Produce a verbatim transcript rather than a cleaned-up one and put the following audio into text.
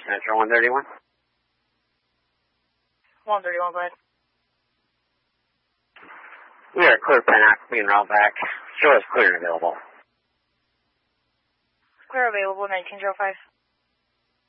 Metro one thirty-one. one thirty-one, go ahead. We are clear Pennock, being route back. Show us clear and available. Clear available, nineteen oh five.